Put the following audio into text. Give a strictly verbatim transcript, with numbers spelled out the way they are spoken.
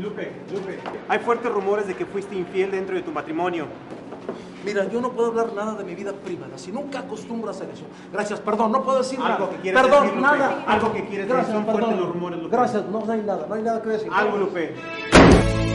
Lupe, Lupe, hay fuertes rumores de que fuiste infiel dentro de tu matrimonio. Mira, yo no puedo hablar nada de mi vida privada, si nunca acostumbro a hacer eso. Gracias, perdón, no puedo decir Algo nada. que quieres perdón, decir, Lupe. nada. Algo que quieres decir, Gracias, son fuertes perdón. los rumores, Lupe. Gracias, no hay nada, no hay nada que decir. Algo, Lupe.